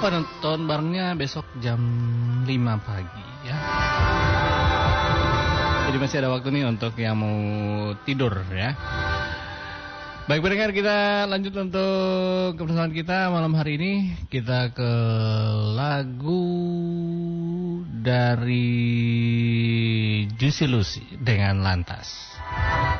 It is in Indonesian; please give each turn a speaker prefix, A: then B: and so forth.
A: penonton barengnya besok jam 5 pagi ya. Jadi masih ada waktu nih untuk yang mau tidur ya. Baik pendengar, kita lanjut untuk kebersamaan kita malam hari ini. Kita ke lagu dari Juicy Lucy dengan Lantas.